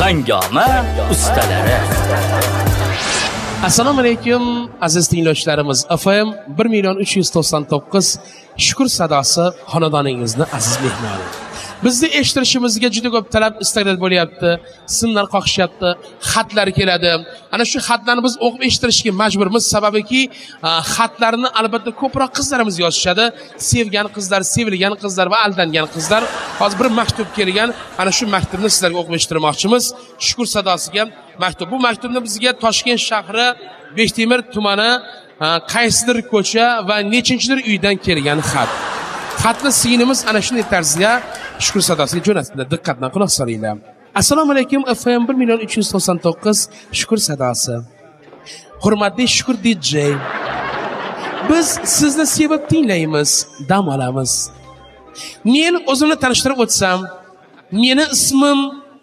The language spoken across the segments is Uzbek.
Hangoma ustalari. Assalomu alaykum aziz tinglovchilarimiz. FM 1.399 Shukr sadosi xonadoningizni aziz mehmoni. Bizni eshittirishimizga juda ko'p talab istaklar bo'lyapti, simlar qoqishyapti, xatlar keladi. Ana shu xatlarni biz o'qib eshittirishga majburmiz, sababiki xatlarni albatta ko'proq qizlarimiz yozishadi. Sevgan qizlar, sevilgan qizlar va aldangan qizlar. Hozir bir maktub kelgan, ana shu maktubni sizlarga o'qib eshittirmoqchimiz. Shukr sadosiga maktub. Bu maktubni bizga Toshkent shahri Bektemir tumani qaysidir ko'cha va nechinchidir uydan kelgan xat. Xatni singlimiz ana shunday tarzda Shukr sadosiga jo'natdi. Diqqatdan quloq solinglar. Assalomu alaykum FM 1.399 Shukr sadosi. Hurmatli Shukr DJ. Biz sizni sevib tinglaymiz, dam olamiz. Men o'zimni tanishtirib o'tsam, meni ismim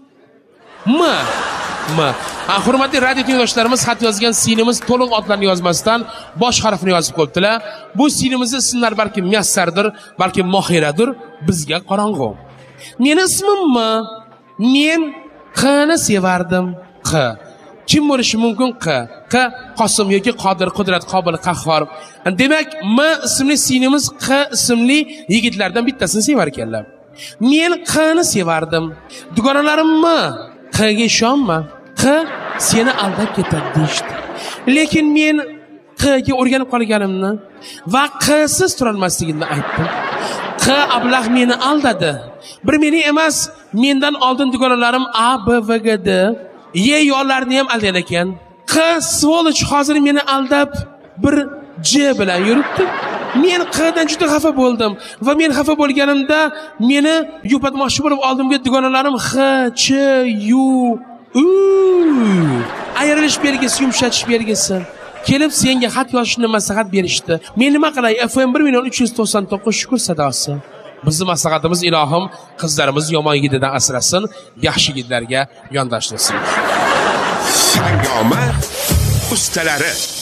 Hurmatli radio tinglovchilarimiz, xat yozgan singlimiz to'liq otlarni yozmasdan bosh harfini yozib qo'yibdilar. Bu singlimizni ismlar balki Muyassardir, balki Mohiradir, bizga qorong'u. Meni ismim Men Qni sevardim. Q. Kim bo'lishi mumkin? Q Qosim yoki Qodir, Qudrat, Qobil, Qahhor. Demak, M ismli singlimiz Q ismli yigitlardan bittasini sevar ekanlar. Men Qni sevardim. Dugonalarim Qga ishonma. Q seni aldab ketadi deydi. Lekin men Qga o'rganib qolganimni va Qsiz tura olmasligimni aytdim. Q ablah meni aldadi. Bir meni emas, mendan oldin dugonalarim A, B, V, G, D, Y yo'llarni ham aldagan ekan. Q svoloch hozir meni aldab bir J bilan yuribdi. Men Qdan juda xafa bo'ldim va men xafa bo'lganimda meni yupatmoqchi bo'lib oldimga dugonalarim X, Ch, U, ayrilish belgisi, yumshatish belgisi kelib senga xat yozishni maslahat berishdi. Men nima qilay? FM 1.399 Shukr sadosi. Bizning maslahatimiz ilohim qizlarimiz yomon yigitdan asrasin, yaxshi yigitlarga yondashtirsin. Hangoma ustalari.